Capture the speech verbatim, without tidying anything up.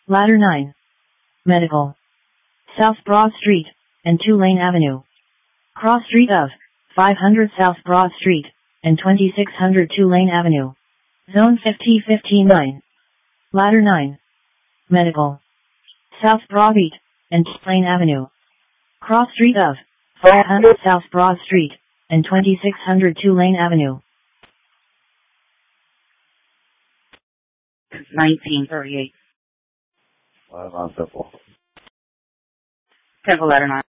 Ladder nine. Medical. South Broad Street, and two Lane Avenue. Cross Street of, five hundred South Broad Street, and twenty-six hundred two Lane Avenue. Zone fifty fifty-nine. Ladder nine. Medical. South Broad Street, and two Lane Avenue. Cross Street of, five hundred South Broad Street, and twenty-six hundred two Lane Avenue. nineteen thirty-eight. Ladder nine, simple. Simple ladder nine.